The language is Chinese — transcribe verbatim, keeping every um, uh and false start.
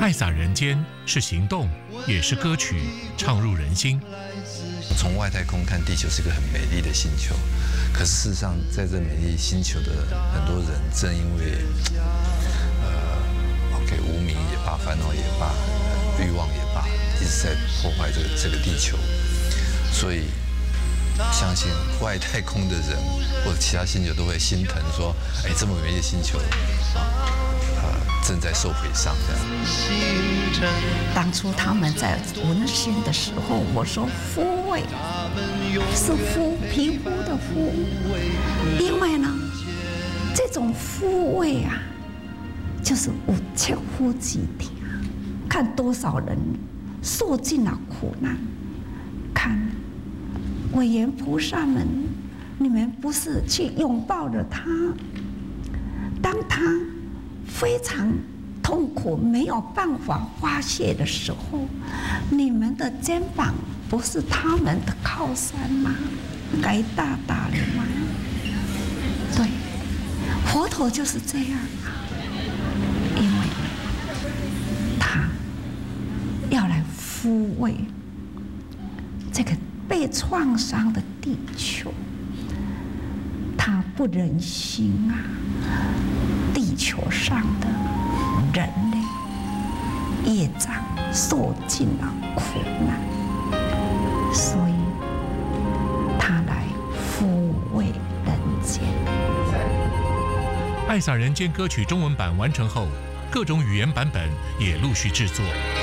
爱洒人间是行动，也是歌曲，唱入人心。 从外太空看地球是一个很美丽的星球，可是事实上，在这美丽星球的很多人，正因为呃 ，OK 无名也罢，烦恼也罢，欲望也罢，一直在破坏这个这个地球，所以相信外太空的人或者其他星球都会心疼，说，哎，这么美丽的星球，呃，正在受毁伤这样。 当初他们在文心的时候，我说肤味是肤皮肤的肤，因为呢，这种肤味啊，就是有切肤之痛，看多少人受尽了苦难，看韦阎菩萨们，你们不是去拥抱了他，当他非常痛苦没有办法发泄的时候，你们的肩膀不是他们的靠山吗？该大大了吗？对，佛陀就是这样啊，因为他要来抚慰这个被创伤的地球，他不忍心啊，地球上的人类业障受尽了苦难，所以他来抚慰人间。 爱洒人间歌曲中文版完成后，各种语言版本也陆续制作。